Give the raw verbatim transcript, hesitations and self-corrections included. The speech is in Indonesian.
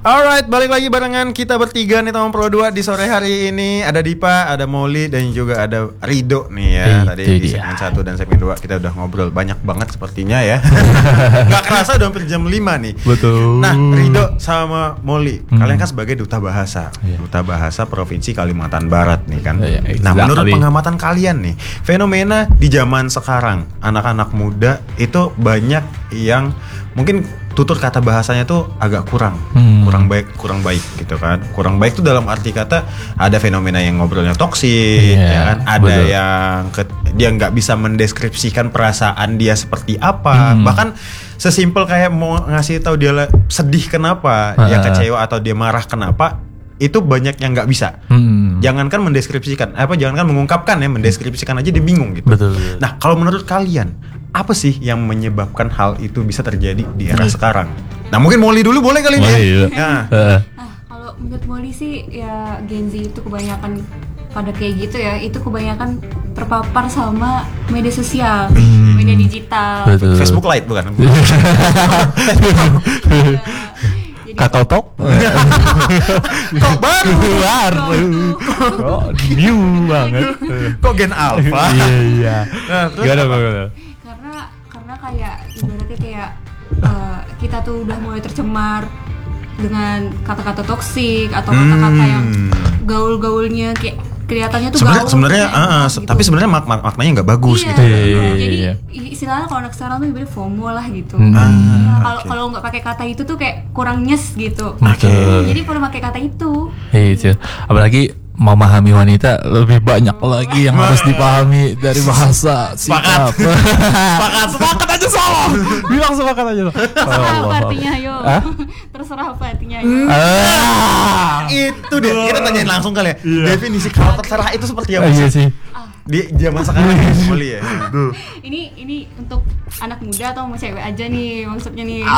Alright, balik lagi barengan kita bertiga nih teman Pro dua di sore hari ini. Ada Dipa, ada Molly, dan juga ada Rido nih ya. Hey, Tadi di segmen satu dan segmen dua kita udah ngobrol banyak banget sepertinya ya. Gak kerasa udah hampir jam lima nih. Betul. Nah, Rido sama Molly, hmm. kalian kan sebagai duta bahasa, yeah. duta bahasa Provinsi Kalimantan Barat nih kan. Yeah, exactly. Nah, menurut pengamatan kalian nih, fenomena di zaman sekarang anak-anak muda itu banyak yang mungkin tutur kata bahasanya tuh agak kurang, hmm. kurang baik, kurang baik gitu kan. Kurang baik tuh dalam arti kata ada fenomena yang ngobrolnya toksik, yeah, ya kan. Ada betul. Yang ke, dia nggak bisa mendeskripsikan perasaan dia seperti apa. Hmm. Bahkan sesimpel kayak mau ngasih tahu dia sedih kenapa, uh. dia kecewa atau dia marah kenapa, itu banyak yang nggak bisa. Hmm. Jangankan mendeskripsikan, apa jangankan mengungkapkan ya, mendeskripsikan aja dia bingung gitu. Betul. Nah, kalau menurut kalian apa sih yang menyebabkan hal itu bisa terjadi di era sekarang? Nah, mungkin Molly dulu boleh kali ini ya. Iya. Nah. Nah, kalau menurut Molly sih ya Gen Z itu kebanyakan pada kayak gitu ya. Itu kebanyakan terpapar sama media sosial, hmm. media digital. Betul. Facebook Lite bukan? Kakao Talk? Kok baru? Baru. Kok new banget? Kok Gen Alpha? Iya iya. Nah, terus gak ada, apa? gak ada. Karena karena kayak ibaratnya kayak uh, kita tuh udah mulai tercemar dengan kata-kata toksik atau kata-kata yang gaul-gaulnya kayak kelihatannya tuh sebenarnya gaul. Sebenarnya, uh, gitu. Tapi sebenarnya mak- mak- maknanya nggak bagus iya, gitu. Iya, iya, jadi iya. istilahnya kalau anak sekarang tuh ibaratnya FOMO lah gitu. Hmm. Kalau Ah, okay. kalau nggak pakai kata itu tuh kayak kurang nyes gitu. Okay. Jadi perlu pakai kata itu. Iya, apalagi memahami wanita lebih banyak lagi yang harus dipahami dari bahasa sikap. Sepakat, sepakat aja salah. Bilang sepakat aja. Terserah apa artinya yo. Hah? Terserah apa artinya yo. Ah. Itu deh, kita tanyain langsung kali ya. Iya. Definisi kalau terserah itu seperti apa? Iya sih. Di zaman sekarang Molly ya. Ini ini untuk anak muda atau mau cewek aja nih maksudnya nih?